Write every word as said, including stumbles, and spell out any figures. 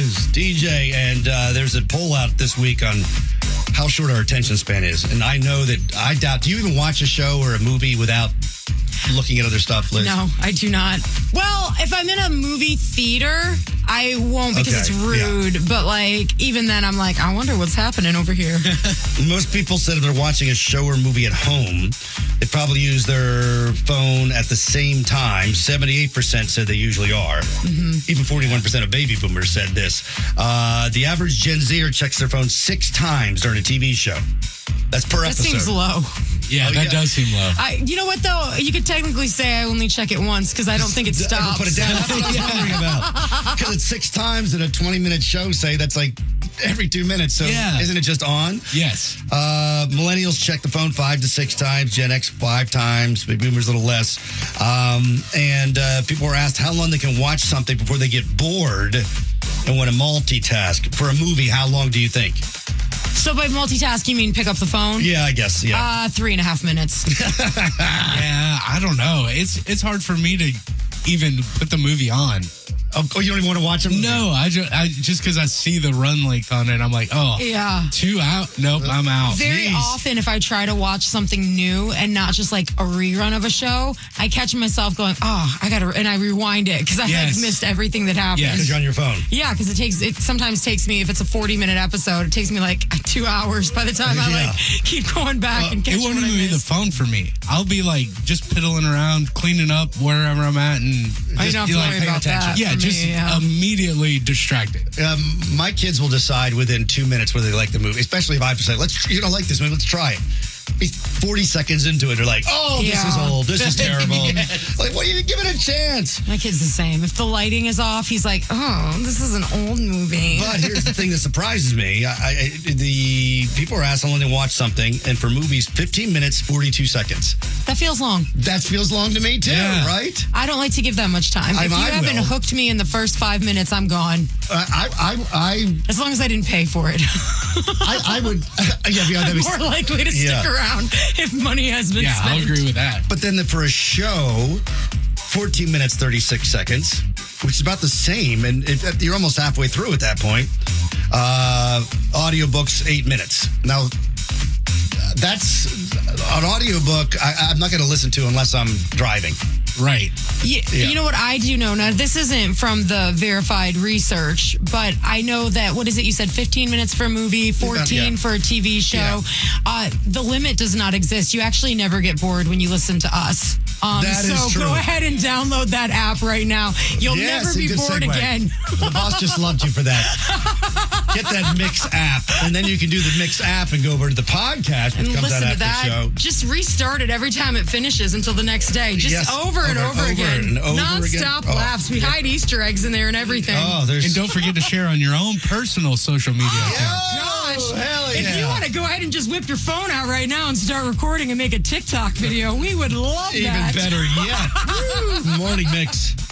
is D J, and uh, there's a poll out this week on how short our attention span is. And I know that I doubt, do you even watch a show or a movie without looking at other stuff, Liz? No, I do not. Well, if I'm in a movie theater, I won't because Okay, it's rude. yeah. But like, even then, I'm like, I wonder what's happening over here. Most people said if they're watching a show or movie at home, they probably use their phone at the same time. seventy-eight percent said they usually are. Mm-hmm. Even forty-one percent of baby boomers said this. Uh, the average Gen Zer checks their phone six times during a T V show. That's per That episode. seems low. Yeah, Oh, that yeah. does seem low. I, you know what, though? You could technically say I only check it once because I don't think it D- ever stops. Put it down. That's what I was wondering about. Because it's six times in a twenty-minute show, say that's like every two minutes. So Yeah. isn't it just on? Yes. Uh, millennials check the phone five to six times. Gen X five times. Baby boomers a little less. Um, and uh, people were asked how long they can watch something before they get bored and want to multitask. For a movie, how long do you think? So by multitask, you mean pick up the phone? Yeah, I guess. Yeah. Uh, three and a half minutes. Yeah, I don't know. It's it's hard for me to even put the movie on. oh, oh, you don't even want to watch them? No, I just I, just because I see the run length on it, I'm like, oh, Yeah. two out. Nope, I'm out. Very Jeez. often, if I try to watch something new and not just like a rerun of a show, I catch myself going, "Oh, I gotta," and I rewind it because I Yes. like missed everything that happened. Yes. Because you're on your phone. Yeah, because it takes it sometimes takes me if it's a forty minute episode, it takes me like two hours by the time I Yeah. like keep going back Well, and It catching won't what I even be the missed. phone for me. I'll be like just piddling around, cleaning up wherever I'm at, and I just, don't have you to know, worry paying about attention. that. yeah, for just me, yeah. immediately distracted. Um, my kids will decide within two minutes whether they like the movie, especially if I say, "Let's, you don't like this movie, let's try it." Be forty seconds into it, they're like, "Oh, this Yeah. is old. This is terrible." Yes. Like, what? You give it a chance. My kid's the same. If the lighting is off, he's like, "Oh, this is an old movie." But here's the thing that surprises me: I, I, the people are asked how long they watch something, and for movies, fifteen minutes, forty-two seconds. That feels long. That feels long to me too, Yeah. right? I don't like to give that much time. I- if you I haven't will. hooked me in the first five minutes, I'm gone. Uh, I, I, I, As long as I didn't pay for it. I, I would. yeah, yeah, that'd be- More likely to stick Yeah. around if money has been Yeah, spent. I'll agree with that. But then the, for a show, fourteen minutes, thirty-six seconds, which is about the same. And it, you're almost halfway through at that point. Uh, audiobooks, eight minutes. Now, that's an audiobook I, I'm not going to listen to unless I'm driving. Right. Yeah, Yeah. You know what I do know? Now, this isn't from the verified research, but I know that, what is it? You said fifteen minutes for a movie, fourteen Yeah. for a T V show. Yeah. Uh, the limit does not exist. You actually never get bored when you listen to us. Um, That so is true. go ahead and download that app right now. You'll Yes, never a be good bored segue. again. The boss just loved you for that. Get that Mix app, and then you can do the Mix app and go over to the podcast, which And comes out listen to after that. the show. Just restart it every time it finishes until the next day. Just Yes, over and over- over, over again. and over Non-stop again. Oh. laughs. We hide Easter eggs in there and everything. Oh, there's And don't forget to share on your own personal social media accounts. Gosh. Oh, hell If you yeah. want to go ahead and just whip your phone out right now and start recording and make a TikTok video, we would love Even that. better yet. Woo. Morning Mix.